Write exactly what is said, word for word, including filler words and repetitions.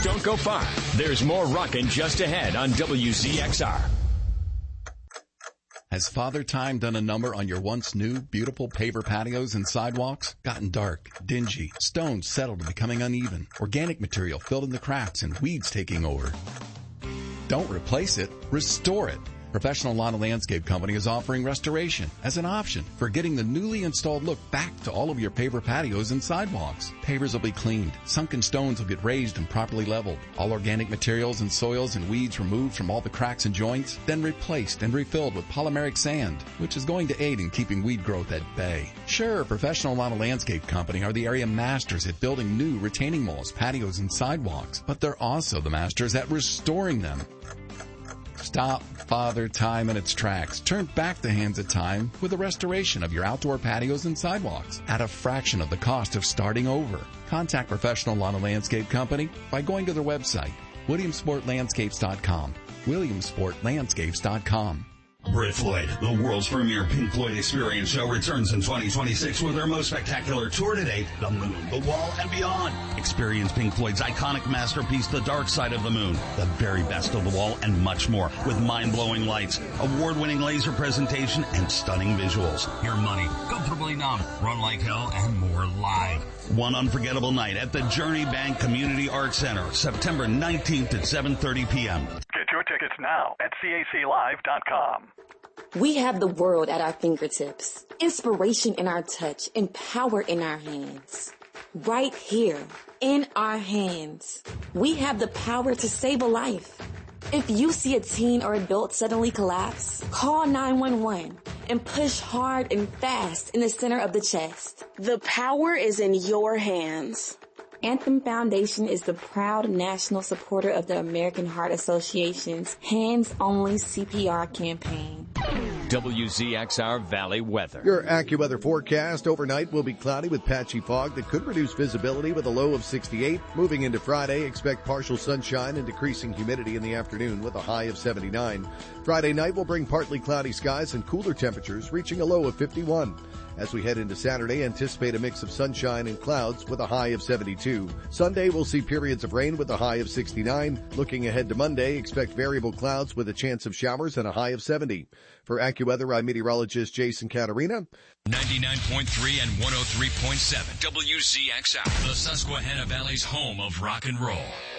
Don't go far. There's more rockin' just ahead on W Z X R. Has Father Time done a number on your once new, beautiful paver patios and sidewalks? Gotten dark, dingy, stones settled and becoming uneven, organic material filled in the cracks, and weeds taking over? Don't replace it, restore it. Professional Lawn and Landscape Company is offering restoration as an option for getting the newly installed look back to all of your paver patios and sidewalks. Pavers will be cleaned, sunken stones will get raised and properly leveled, all organic materials and soils and weeds removed from all the cracks and joints, then replaced and refilled with polymeric sand, which is going to aid in keeping weed growth at bay. Sure, Professional Lawn and Landscape Company are the area masters at building new retaining walls, patios, and sidewalks, but they're also the masters at restoring them. Stop Father Time in its tracks. Turn back the hands of time with the restoration of your outdoor patios and sidewalks at a fraction of the cost of starting over. Contact Professional Lawn and Landscape Company by going to their website, williamsport landscapes dot com. williamsport landscapes dot com. Brit Floyd, the world's premier Pink Floyd experience show, returns in twenty twenty-six with their most spectacular tour to date, The Moon, The Wall, and Beyond. Experience Pink Floyd's iconic masterpiece, The Dark Side of the Moon, the very best of The Wall, and much more, with mind-blowing lights, award-winning laser presentation, and stunning visuals. Your money, comfortably numb, Run Like Hell, and more live. One unforgettable night at the Journey Bank Community Arts Center, September nineteenth at seven thirty p.m. Get your tickets now at C A C live dot com. We have the world at our fingertips, inspiration in our touch, and power in our hands. Right here, in our hands, we have the power to save a life. If you see a teen or adult suddenly collapse, call nine one one and push hard and fast in the center of the chest. The power is in your hands. Anthem Foundation is the proud national supporter of the American Heart Association's Hands Only C P R campaign. W Z X R Valley weather. Your AccuWeather forecast: overnight will be cloudy with patchy fog that could reduce visibility with a low of sixty-eight. Moving into Friday, expect partial sunshine and decreasing humidity in the afternoon with a high of seventy-nine. Friday night will bring partly cloudy skies and cooler temperatures reaching a low of fifty-one. As we head into Saturday, anticipate a mix of sunshine and clouds with a high of seventy-two. Sunday, we'll see periods of rain with a high of sixty-nine. Looking ahead to Monday, expect variable clouds with a chance of showers and a high of seventy. For AccuWeather, I'm meteorologist Jason Caterina. ninety-nine point three and one oh three point seven W Z X R, the Susquehanna Valley's home of rock and roll.